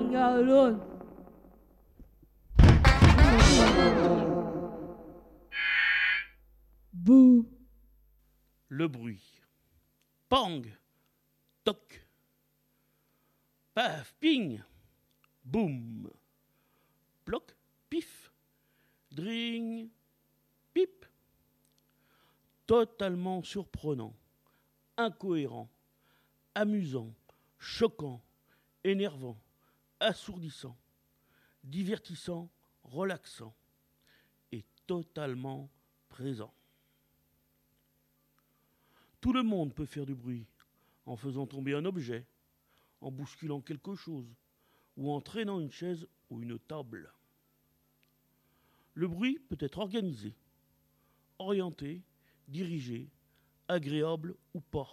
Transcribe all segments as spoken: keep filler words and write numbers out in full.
Bangalore. Bouh. Le bruit. Pang, toc, paf, ping, boum, ploc, pif, dring, pip. Totalement surprenant, incohérent, amusant, choquant, énervant, assourdissant, divertissant, relaxant et totalement présent. Tout le monde peut faire du bruit en faisant tomber un objet, en bousculant quelque chose ou en traînant une chaise ou une table. Le bruit peut être organisé, orienté, dirigé, agréable ou pas.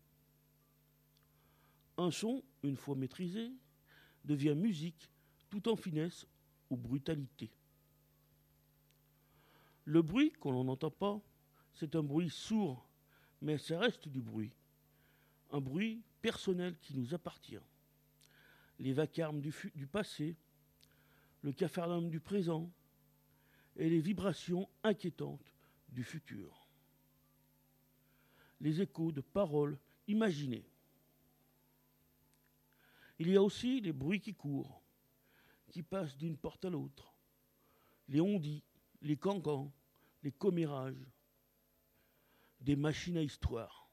Un son, une fois maîtrisé, devient musique tout en finesse ou brutalité. Le bruit qu'on n'entend pas, c'est un bruit sourd, mais ça reste du bruit. Un bruit personnel qui nous appartient. Les vacarmes du, fu- du passé, le capharnaüm du présent et les vibrations inquiétantes du futur. Les échos de paroles imaginées. Il y a aussi les bruits qui courent, qui passent d'une porte à l'autre. Les ondits, les cancans, les commérages, des machines à histoire.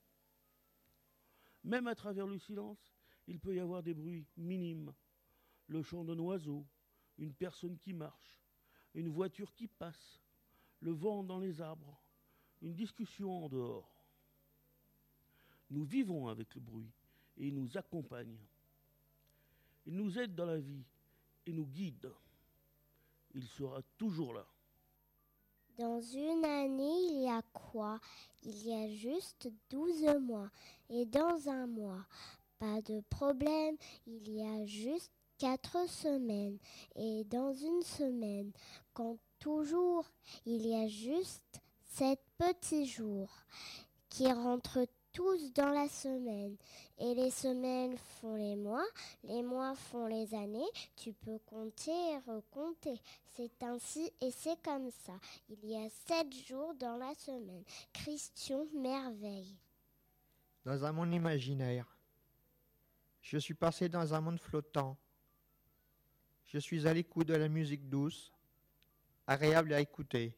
Même à travers le silence, il peut y avoir des bruits minimes. Le chant d'un oiseau, une personne qui marche, une voiture qui passe, le vent dans les arbres, une discussion en dehors. Nous vivons avec le bruit et il nous accompagne. Il nous aide dans la vie et nous guide. Il sera toujours là. Dans une année, il y a quoi? Il y a juste douze mois. Et dans un mois, pas de problème, il y a juste quatre semaines. Et dans une semaine, quand toujours, il y a juste sept petits jours qui rentrent tous dans la semaine. Et les semaines font les mois, les mois font les années. Tu peux compter et recompter. C'est ainsi et c'est comme ça. Il y a sept jours dans la semaine. Christian Merveille. Dans un monde imaginaire, je suis passé dans un monde flottant. Je suis à l'écoute de la musique douce, agréable à écouter.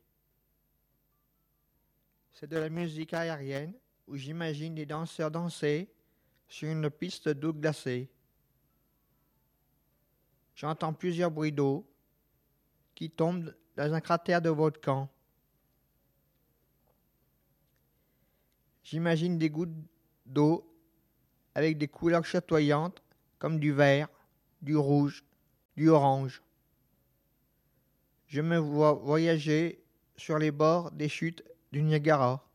C'est de la musique aérienne où j'imagine des danseurs danser sur une piste d'eau glacée. J'entends plusieurs bruits d'eau qui tombent dans un cratère de volcan. J'imagine des gouttes d'eau avec des couleurs chatoyantes comme du vert, du rouge, du orange. Je me vois voyager sur les bords des chutes du Niagara.